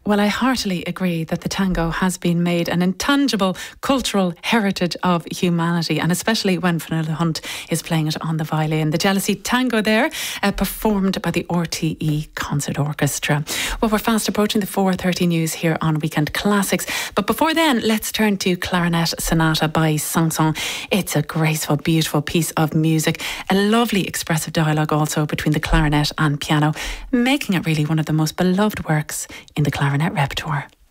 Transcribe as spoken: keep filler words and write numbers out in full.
Well, I heartily agree that the tango has been made an intangible cultural heritage of humanity, and especially when Fionnuala Hunt is playing it on the violin. The Jealousy Tango there, uh, performed by the R T E Concert Orchestra. Well, we're fast approaching the four thirty news here on Weekend Classics. But before then, let's turn to Clarinet Sonata by Saint-Saëns. It's a graceful, beautiful piece of music. A lovely expressive dialogue also between the clarinet and piano, making it really one of the most beloved works in the clarinet repertoire.